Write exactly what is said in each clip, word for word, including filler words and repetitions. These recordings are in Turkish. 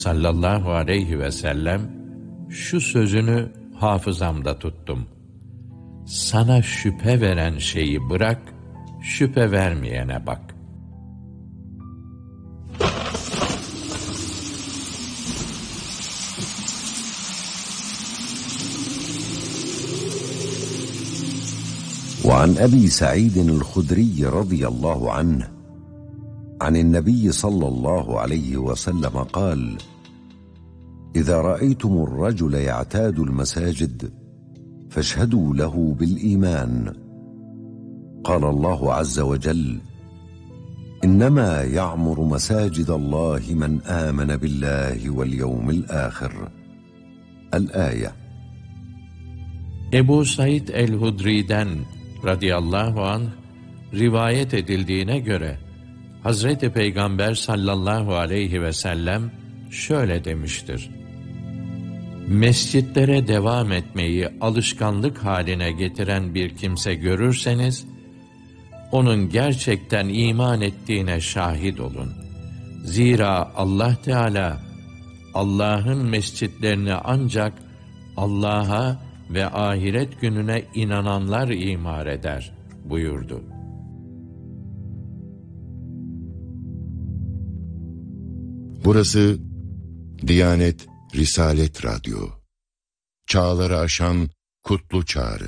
sallallahu aleyhi ve sellem şu sözünü hafızamda tuttum. Sana şüphe veren şeyi bırak, şüphe vermeyene bak. وعن أبي سعيد الخدري رضي الله عنه عن النبي صلى الله عليه وسلم قال: إذا رأيتم الرجل يعتاد المساجد فاشهدوا له بالإيمان. قال الله عز وجل: إنما يعمر مساجد الله من آمن بالله واليوم الآخر. الآية. Ebu Said el-Hudri'den radıyallahu anh rivayet edildiğine göre Hazreti Peygamber sallallahu aleyhi ve sellem şöyle demiştir: Mescitlere devam etmeyi alışkanlık haline getiren bir kimse görürseniz, onun gerçekten iman ettiğine şahit olun. Zira Allah Teala, Allah'ın mescitlerini ancak Allah'a ve ahiret gününe inananlar imar eder buyurdu. Burası Diyanet Risalet Radyo. Çağları aşan kutlu çağrı.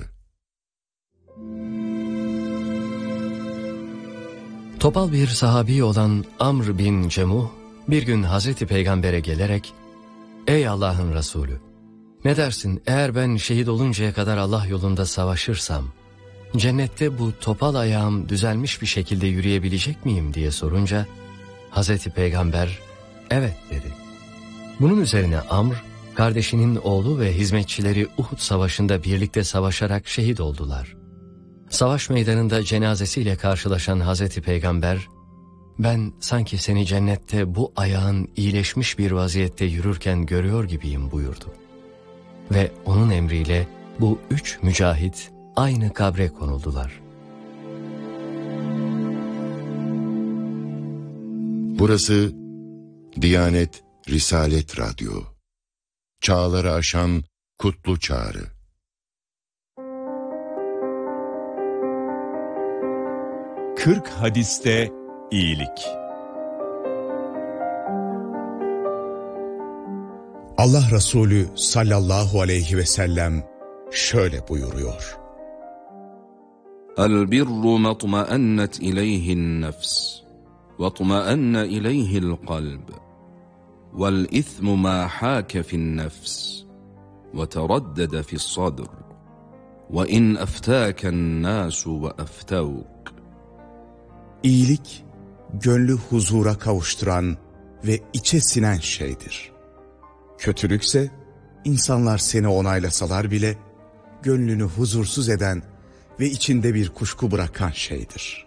Topal bir sahabi olan Amr bin Cemuh bir gün Hazreti Peygamber'e gelerek, "Ey Allah'ın Resulü, ne dersin eğer ben şehit oluncaya kadar Allah yolunda savaşırsam, cennette bu topal ayağım düzelmiş bir şekilde yürüyebilecek miyim?" diye sorunca, Hazreti Peygamber, "Evet" dedi. Bunun üzerine Amr, kardeşinin oğlu ve hizmetçileri Uhud Savaşı'nda birlikte savaşarak şehit oldular. Savaş meydanında cenazesiyle karşılaşan Hazreti Peygamber, "Ben sanki seni cennette bu ayağın iyileşmiş bir vaziyette yürürken görüyor gibiyim" buyurdu. Ve onun emriyle bu üç mücahit aynı kabre konuldular. Burası Diyanet Risalet Radyo. Çağları aşan kutlu çağrı. Kırk hadiste iyilik. Allah Resulü sallallahu aleyhi ve sellem şöyle buyuruyor: El-birru matma'ennet ileyhin nefs ve tma'enne ileyhil kalb vel-ithmu ma hâke fin nefs ve teraddede fis sadr ve in eftâken nâsu ve eftevk. İyilik, gönlü huzura kavuşturan ve içe sinen şeydir. Kötülükse, insanlar seni onaylasalar bile, gönlünü huzursuz eden ve içinde bir kuşku bırakan şeydir.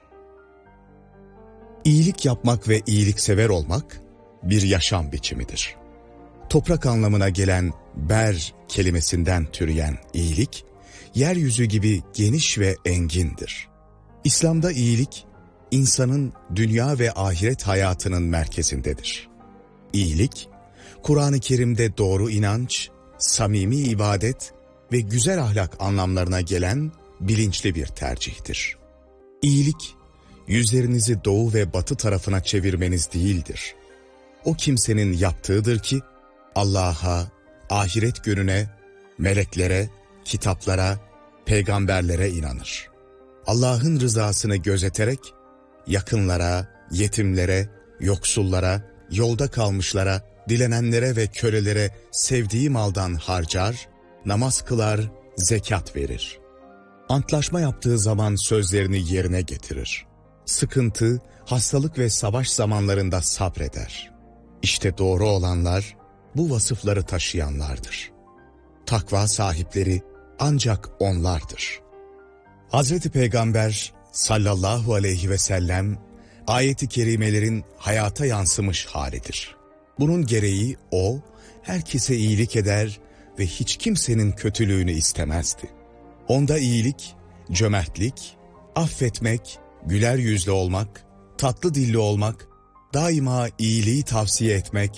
İyilik yapmak ve iyiliksever olmak, bir yaşam biçimidir. Toprak anlamına gelen ber kelimesinden türeyen iyilik, yeryüzü gibi geniş ve engindir. İslam'da iyilik, insanın dünya ve ahiret hayatının merkezindedir. İyilik, Kur'an-ı Kerim'de doğru inanç, samimi ibadet ve güzel ahlak anlamlarına gelen bilinçli bir tercihtir. İyilik, yüzlerinizi doğu ve batı tarafına çevirmeniz değildir. O kimsenin yaptığıdır ki, Allah'a, ahiret gününe, meleklere, kitaplara, peygamberlere inanır. Allah'ın rızasını gözeterek, yakınlara, yetimlere, yoksullara, yolda kalmışlara, dilenenlere ve kölelere sevdiği maldan harcar, namaz kılar, zekat verir. Antlaşma yaptığı zaman sözlerini yerine getirir. Sıkıntı, hastalık ve savaş zamanlarında sabreder. İşte doğru olanlar, bu vasıfları taşıyanlardır. Takva sahipleri ancak onlardır. Hazreti Peygamber sallallahu aleyhi ve sellem, ayet-i kerimelerin hayata yansımış halidir. Bunun gereği o, herkese iyilik eder ve hiç kimsenin kötülüğünü istemezdi. Onda iyilik, cömertlik, affetmek, güler yüzlü olmak, tatlı dilli olmak, daima iyiliği tavsiye etmek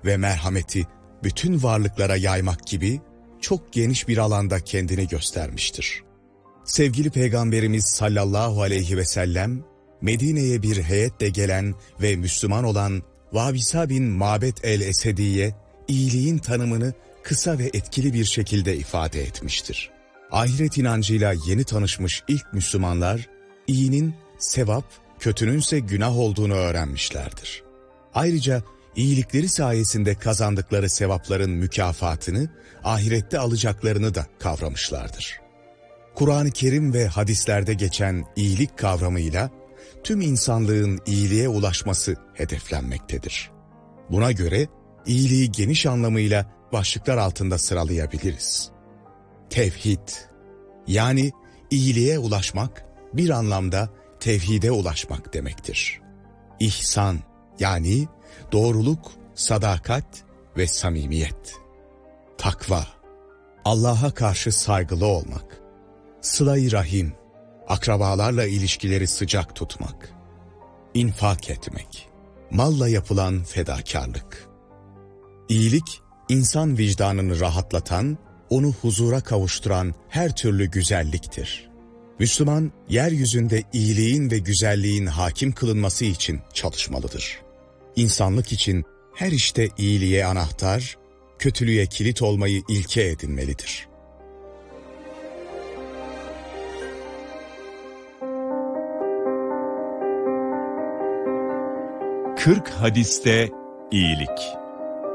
ve merhameti bütün varlıklara yaymak gibi çok geniş bir alanda kendini göstermiştir. Sevgili Peygamberimiz sallallahu aleyhi ve sellem, Medine'ye bir heyetle gelen ve Müslüman olan Vabisa bin Mabet el-Esedi'ye iyiliğin tanımını kısa ve etkili bir şekilde ifade etmiştir. Ahiret inancıyla yeni tanışmış ilk Müslümanlar, iyinin sevap, kötününse günah olduğunu öğrenmişlerdir. Ayrıca iyilikleri sayesinde kazandıkları sevapların mükafatını, ahirette alacaklarını da kavramışlardır. Kur'an-ı Kerim ve hadislerde geçen iyilik kavramıyla tüm insanlığın iyiliğe ulaşması hedeflenmektedir. Buna göre iyiliği geniş anlamıyla başlıklar altında sıralayabiliriz. Tevhid, yani iyiliğe ulaşmak bir anlamda tevhide ulaşmak demektir. İhsan, yani doğruluk, sadakat ve samimiyet. Takva, Allah'a karşı saygılı olmak. Sıla-i rahim, akrabalarla ilişkileri sıcak tutmak. İnfak etmek, malla yapılan fedakarlık. İyilik, insan vicdanını rahatlatan, onu huzura kavuşturan her türlü güzelliktir. Müslüman, yeryüzünde iyiliğin ve güzelliğin hakim kılınması için çalışmalıdır. İnsanlık için her işte iyiliğe anahtar, kötülüğe kilit olmayı ilke edinmelidir. kırk hadiste iyilik.